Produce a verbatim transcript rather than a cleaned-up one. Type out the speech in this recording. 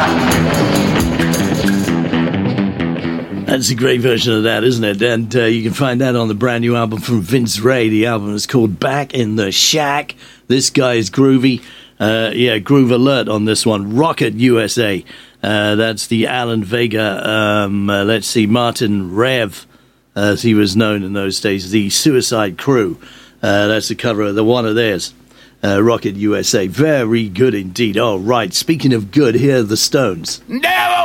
That's a great version of that, isn't it? And uh, you can find that on the brand new album from Vince Ray. The album is called Back in the Shack. This guy is groovy. Uh, yeah, Groove Alert on this one. Rocket U S A. Uh, that's the Alan Vega, um, uh, let's see, Martin Rev, as he was known in those days, the Suicide Crew. Uh, that's the cover of the one of theirs, uh, Rocket U S A. Very good indeed. All right, speaking of good, here are the Stones. Never